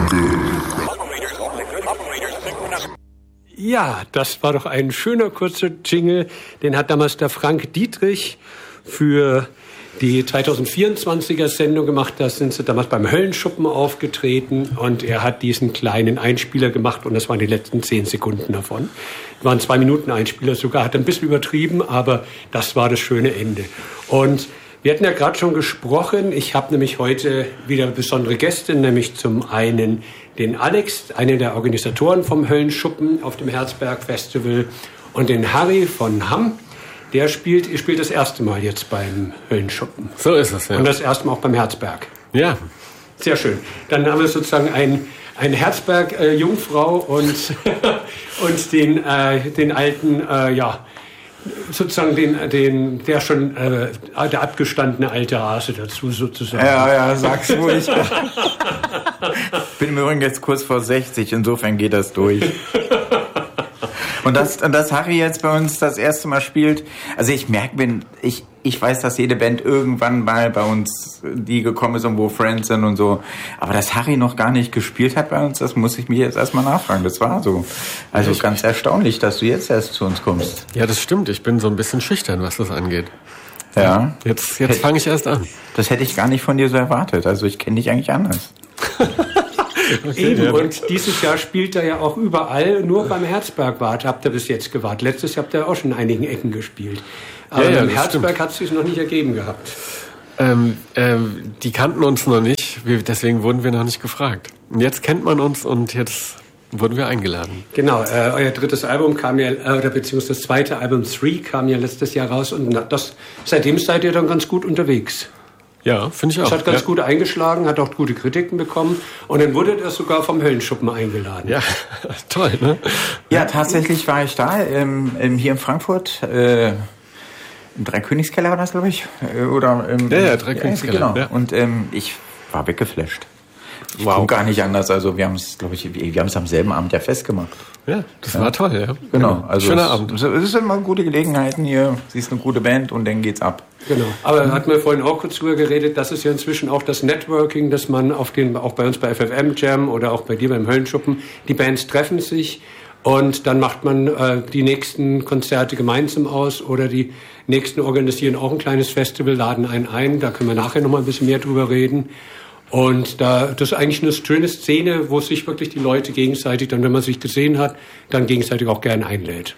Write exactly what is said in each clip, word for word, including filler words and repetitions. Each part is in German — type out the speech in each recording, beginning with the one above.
Ja, das war doch ein schöner kurzer Jingle. Den hat damals der Frank Dietrich für die zwanzig vierundzwanziger Sendung gemacht. Da sind sie damals beim Höllenschuppen aufgetreten und er hat diesen kleinen Einspieler gemacht und das waren die letzten zehn Sekunden davon. Das waren zwei Minuten Einspieler sogar, hat ein bisschen übertrieben, aber das war das schöne Ende. Und wir hatten ja gerade schon gesprochen, ich habe nämlich heute wieder besondere Gäste, nämlich zum einen den Alex, einen der Organisatoren vom Höllenschuppen auf dem Herzberg Festival und den Harry von Hamm. Der spielt, ihr spielt das erste Mal jetzt beim Höllenschuppen. So ist es, ja. Und das erste Mal auch beim Herzberg. Ja. Sehr schön. Dann haben wir sozusagen ein, ein Herzberg-Jungfrau äh, und, und den, äh, den alten, äh, ja, sozusagen den, den, der schon, äh, der abgestandene alte Hase dazu sozusagen. Ja, ja, sag's ruhig. Ich bin im Übrigen jetzt kurz vor sechzig, insofern geht das durch. Und dass, dass Harry jetzt bei uns das erste Mal spielt, also ich merke, wenn ich, ich weiß, dass jede Band irgendwann mal bei uns, die gekommen ist und wo Friends sind und so, aber dass Harry noch gar nicht gespielt hat bei uns, das muss ich mir jetzt erstmal nachfragen, das war so. Also ich ganz erstaunlich, dass du jetzt erst zu uns kommst. Ja, das stimmt, ich bin so ein bisschen schüchtern, was das angeht. Ja. Jetzt, jetzt fange ich erst an. Das hätte ich gar nicht von dir so erwartet, also ich kenne dich eigentlich anders. Okay, eben, ja. Und dieses Jahr spielt er ja auch überall, nur beim Herzberg wart, habt ihr bis jetzt gewartet. Letztes Jahr habt ihr auch schon in einigen Ecken gespielt. Aber ja, ja, beim Herzberg hat es sich noch nicht ergeben gehabt. Ähm, ähm, die kannten uns noch nicht, wir, deswegen wurden wir noch nicht gefragt. Und jetzt kennt man uns und jetzt wurden wir eingeladen. Genau, äh, euer drittes Album kam ja, äh, oder beziehungsweise das zweite Album Three kam ja letztes Jahr raus und das, seitdem seid ihr dann ganz gut unterwegs. Ja, finde ich auch. Es hat ganz ja. gut eingeschlagen, hat auch gute Kritiken bekommen und dann wurde er sogar vom Höllenschuppen eingeladen. Ja, toll, ne? Ja, tatsächlich war ich da, ähm, hier in Frankfurt, äh, im Dreikönigskeller war das, glaube ich. Oder, ähm, ja, ja, Dreikönigskeller. Ja, genau. Ja. Und ähm, ich war weggeflasht. Ich wow. Gar nicht anders. Also wir haben es, glaube ich, wir haben es am selben Abend ja festgemacht. Ja, das ja. war toll, ja. Genau. Also schöner es, Abend. Es ist immer gute Gelegenheiten hier. Sie ist eine gute Band und dann geht's ab. Genau. Aber mhm. hatten wir vorhin auch kurz drüber geredet, das ist ja inzwischen auch das Networking, dass man auf den, auch bei uns bei F F M Jam oder auch bei dir beim Höllenschuppen, die Bands treffen sich und dann macht man äh, die nächsten Konzerte gemeinsam aus oder die nächsten organisieren auch ein kleines Festival, laden einen ein. Da können wir nachher noch mal ein bisschen mehr drüber reden. Und da, das ist eigentlich eine schöne Szene, wo sich wirklich die Leute gegenseitig dann, wenn man sich gesehen hat, dann gegenseitig auch gerne einlädt.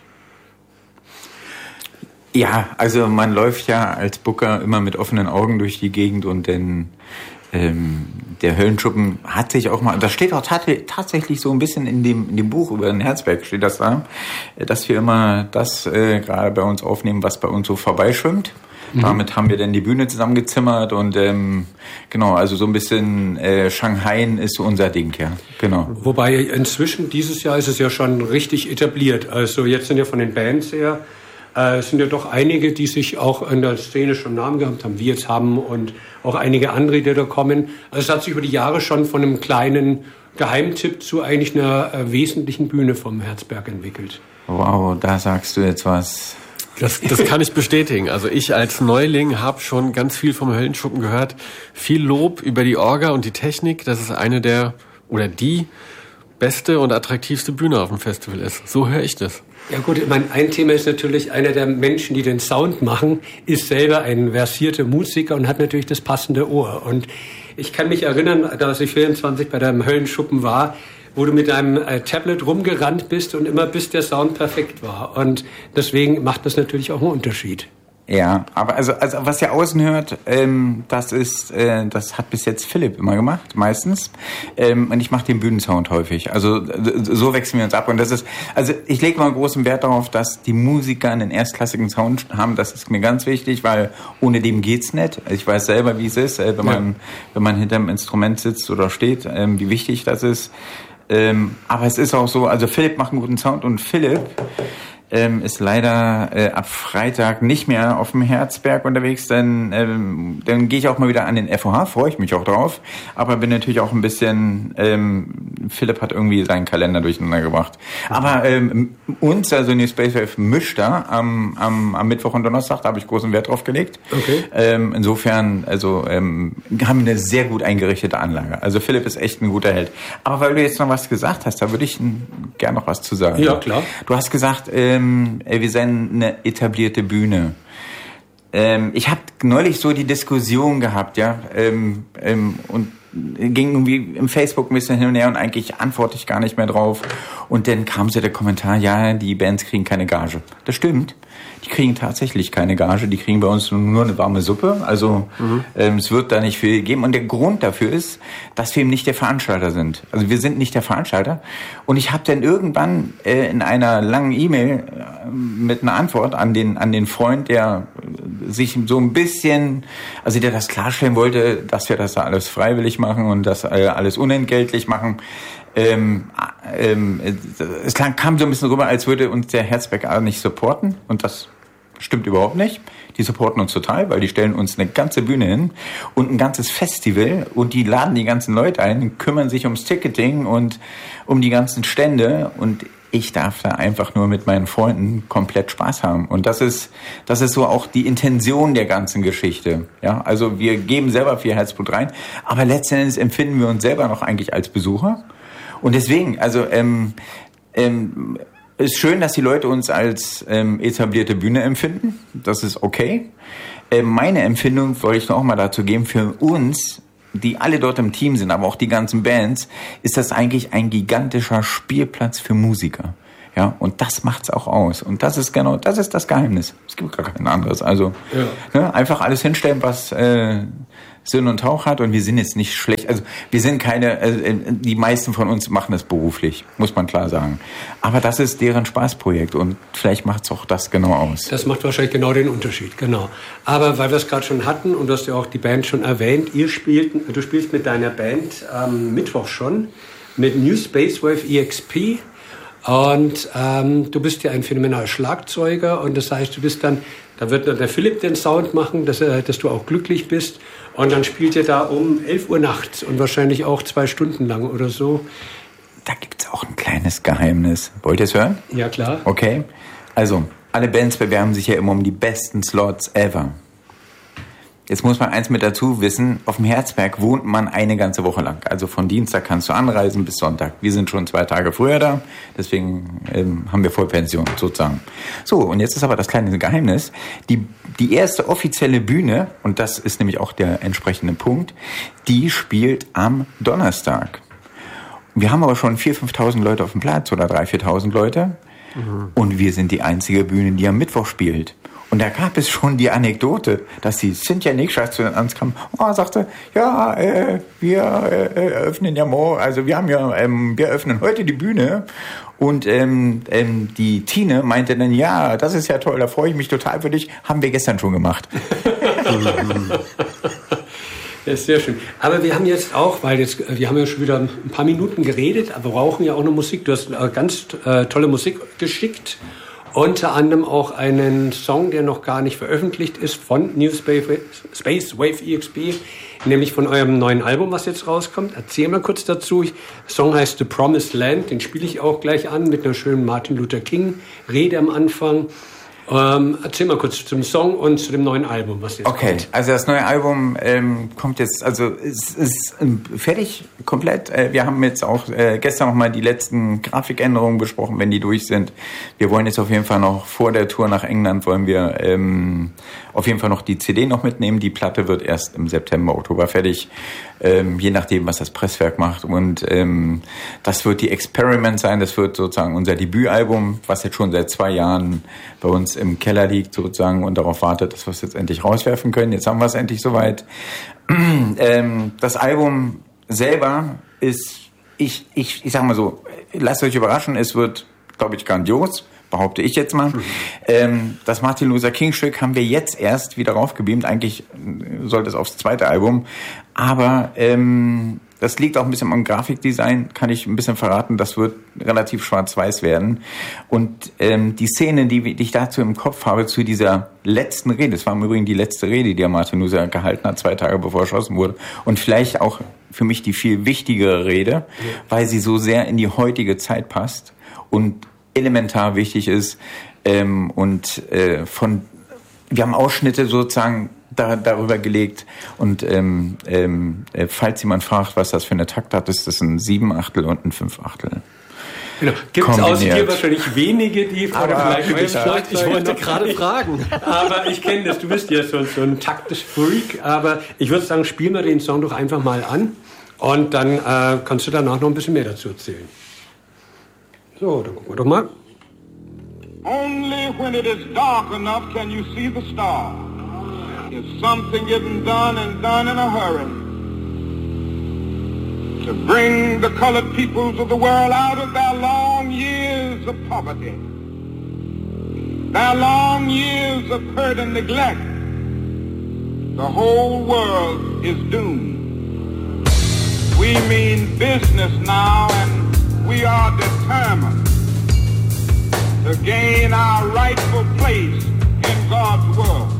Ja, also man läuft ja als Booker immer mit offenen Augen durch die Gegend und dann ähm, der Höllenschuppen hat sich auch mal, das steht auch tat, tatsächlich so ein bisschen in dem in dem Buch über den Herzberg steht das da, dass wir immer das äh, gerade bei uns aufnehmen, was bei uns so vorbeischwimmt. Mhm. Damit haben wir dann die Bühne zusammengezimmert und ähm, genau, also so ein bisschen äh, Shanghai ist so unser Ding, ja, genau. Wobei inzwischen, dieses Jahr ist es ja schon richtig etabliert. Also jetzt sind ja von den Bands her, äh, es sind ja doch einige, die sich auch in der Szene schon Namen gehabt haben, wie jetzt haben und auch einige andere, die da kommen. Also es hat sich über die Jahre schon von einem kleinen Geheimtipp zu eigentlich einer äh, wesentlichen Bühne vom Herzberg entwickelt. Wow, da sagst du jetzt was. Das, das kann ich bestätigen. Also ich als Neuling habe schon ganz viel vom Höllenschuppen gehört. Viel Lob über die Orga und die Technik. Das ist eine der, oder die beste und attraktivste Bühne auf dem Festival ist. So höre ich das. Ja gut, ich meine, ein Thema ist natürlich, einer der Menschen, die den Sound machen, ist selber ein versierter Musiker und hat natürlich das passende Ohr. Und ich kann mich erinnern, dass ich vierundzwanzig bei deinem Höllenschuppen war, wo du mit deinem äh, Tablet rumgerannt bist und immer bis der Sound perfekt war. Und deswegen macht das natürlich auch einen Unterschied. Ja, aber also, also was ihr außen hört, ähm, das ist, äh, das hat bis jetzt Philipp immer gemacht, meistens. Ähm, und ich mache den Bühnensound häufig. Also so wechseln wir uns ab. Und das ist, also ich lege mal großen Wert darauf, dass die Musiker einen erstklassigen Sound haben. Das ist mir ganz wichtig, weil ohne dem geht's nicht. Ich weiß selber, wie es ist, äh, wenn man ja. wenn man hinterm Instrument sitzt oder steht, ähm, wie wichtig das ist. Ähm, aber es ist auch so, also Philipp macht einen guten Sound und Philipp ähm, ist leider äh, ab Freitag nicht mehr auf dem Herzberg unterwegs, dann, ähm, dann gehe ich auch mal wieder an den F O H, freue ich mich auch drauf, aber bin natürlich auch ein bisschen, ähm, Philipp hat irgendwie seinen Kalender durcheinander gebracht. Aber ähm, uns, also New Space Wave, mischt da am, am, am Mittwoch und Donnerstag, da habe ich großen Wert drauf gelegt. Okay. Ähm, insofern, also ähm, haben wir eine sehr gut eingerichtete Anlage. Also Philipp ist echt ein guter Held. Aber weil du jetzt noch was gesagt hast, da würde ich gerne noch was zu sagen. Ja, klar. Du hast gesagt, ähm, wir seien eine etablierte Bühne. Ähm, ich habe neulich so die Diskussion gehabt, ja, ähm, ähm, und ging irgendwie im Facebook ein bisschen hin und her und eigentlich antworte ich gar nicht mehr drauf. Und dann kam so der Kommentar, ja, die Bands kriegen keine Gage. Das stimmt. Die kriegen tatsächlich keine Gage. Die kriegen bei uns nur eine warme Suppe. Also mhm. ähm, es wird da nicht viel geben. Und der Grund dafür ist, dass wir eben nicht der Veranstalter sind. Also wir sind nicht der Veranstalter. Und ich habe dann irgendwann äh, in einer langen E-Mail äh, mit einer Antwort an den an den Freund, der sich so ein bisschen, also der das klarstellen wollte, dass wir das da alles freiwillig machen und das äh, alles unentgeltlich machen. Ähm, ähm, es kam so ein bisschen rüber, als würde uns der Herzberg A nicht supporten, und das stimmt überhaupt nicht. Die supporten uns total, weil die stellen uns eine ganze Bühne hin und ein ganzes Festival, und die laden die ganzen Leute ein, kümmern sich ums Ticketing und um die ganzen Stände, und ich darf da einfach nur mit meinen Freunden komplett Spaß haben. Und das ist, das ist so auch die Intention der ganzen Geschichte. Ja, also wir geben selber viel Herzblut rein, aber letzten Endes empfinden wir uns selber noch eigentlich als Besucher. Und deswegen, also ähm, ähm, ist schön, dass die Leute uns als ähm, etablierte Bühne empfinden. Das ist okay. Ähm, meine Empfindung wollte ich noch mal dazu geben, für uns, die alle dort im Team sind, aber auch die ganzen Bands, ist das eigentlich ein gigantischer Spielplatz für Musiker. Ja, und das macht's auch aus. Und das ist genau, das ist das Geheimnis. Es gibt gar kein anderes. Also ja. ne, einfach alles hinstellen, was äh, Sinn und Hauch hat. Und wir sind jetzt nicht schlecht. Also wir sind keine, äh, die meisten von uns machen das beruflich, muss man klar sagen. Aber das ist deren Spaßprojekt, und vielleicht macht's auch das genau aus. Das macht wahrscheinlich genau den Unterschied, genau. Aber weil wir es gerade schon hatten, und du hast ja auch die Band schon erwähnt, ihr spielt, du spielst mit deiner Band am ähm, Mittwoch schon mit New Space Wave E X P. Und ähm, du bist ja ein phänomenaler Schlagzeuger, und das heißt, du bist dann, da wird dann der Philipp den Sound machen, dass, er, dass du auch glücklich bist, und dann spielt ihr da um elf Uhr nachts und wahrscheinlich auch zwei Stunden lang oder so. Da gibt's auch ein kleines Geheimnis. Wollt ihr es hören? Ja, klar. Okay, also alle Bands bewerben sich ja immer um die besten Slots ever. Jetzt muss man eins mit dazu wissen, auf dem Herzberg wohnt man eine ganze Woche lang. Also von Dienstag kannst du anreisen bis Sonntag. Wir sind schon zwei Tage früher da, deswegen ähm, haben wir Vollpension sozusagen. So, und jetzt ist aber das kleine Geheimnis. Die, die erste offizielle Bühne, und das ist nämlich auch der entsprechende Punkt, die spielt am Donnerstag. Wir haben aber schon viertausend, fünftausend Leute auf dem Platz oder dreitausend, viertausend Leute. Mhm. Und wir sind die einzige Bühne, die am Mittwoch spielt. Und da gab es schon die Anekdote, dass die Cynthia Nickschatz zu uns kam, oh, sagte, ja, äh, wir äh, öffnen ja morgen, also wir haben ja, ähm, wir öffnen heute die Bühne. Und ähm, ähm, die Tine meinte dann, ja, das ist ja toll, da freue ich mich total für dich, haben wir gestern schon gemacht. Das ist sehr schön. Aber wir haben jetzt auch, weil jetzt, wir haben ja schon wieder ein paar Minuten geredet, aber wir brauchen ja auch noch Musik. Du hast ganz äh, tolle Musik geschickt. Unter anderem auch einen Song, der noch gar nicht veröffentlicht ist, von New Space Wave E X P, nämlich von eurem neuen Album, was jetzt rauskommt. Erzähl mal kurz dazu. Der Song heißt The Promised Land, den spiele ich auch gleich an mit einer schönen Martin Luther King Rede am Anfang. Ähm, erzähl mal kurz zum Song und zu dem neuen Album, was jetzt okay, kommt. Okay, also das neue Album ähm, kommt jetzt, also es ist ähm, fertig, komplett. Äh, wir haben jetzt auch äh, gestern noch mal die letzten Grafikänderungen besprochen, wenn die durch sind. Wir wollen jetzt auf jeden Fall noch vor der Tour nach England, wollen wir ähm, auf jeden Fall noch die C D noch mitnehmen. Die Platte wird erst im September, Oktober fertig, ähm, je nachdem, was das Presswerk macht. Und ähm, das wird die Experiment sein, das wird sozusagen unser Debütalbum, was jetzt schon seit zwei Jahren bei uns im Keller liegt sozusagen und darauf wartet, dass wir es jetzt endlich rauswerfen können. Jetzt haben wir es endlich soweit. ähm, das Album selber ist, ich, ich, ich sag mal so, lasst euch überraschen, es wird, glaube ich, grandios, behaupte ich jetzt mal. Mhm. Ähm, das Martin Luther King Stück haben wir jetzt erst wieder raufgebeamt. Eigentlich sollte es aufs zweite Album. Aber ähm, das liegt auch ein bisschen am Grafikdesign, kann ich ein bisschen verraten. Das wird relativ schwarz-weiß werden. Und ähm, die Szene, die, die ich dazu im Kopf habe, zu dieser letzten Rede, das war im Übrigen die letzte Rede, die der Martin Luther gehalten hat, zwei Tage bevor er erschossen wurde. Und vielleicht auch für mich die viel wichtigere Rede, ja. weil sie so sehr in die heutige Zeit passt und elementar wichtig ist. Ähm, und äh, von, wir haben Ausschnitte sozusagen da, darüber gelegt. Und ähm, ähm, äh, falls jemand fragt, was das für eine Taktart ist, das ist ein Siebenachtel und ein Fünfachtel. Genau. Gibt es außer dir wahrscheinlich wenige, die Frage vielleicht ich, ich wollte gerade fragen. Aber ich kenne das, du bist ja so, so ein Taktes-Freak. Aber ich würde sagen, spiel mal den Song doch einfach mal an. Und dann äh, kannst du danach noch ein bisschen mehr dazu erzählen. So, dann gucken wir doch mal. Only when it is dark enough can you see the star. If something isn't done and done in a hurry to bring the colored peoples of the world out of their long years of poverty, their long years of hurt and neglect, the whole world is doomed. We mean business now, and we are determined to gain our rightful place in God's world.